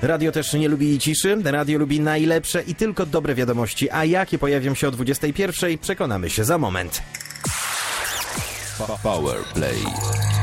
Radio też nie lubi ciszy, radio lubi najlepsze i tylko dobre wiadomości, a jakie pojawią się o 21:00, przekonamy się za moment. Power Play.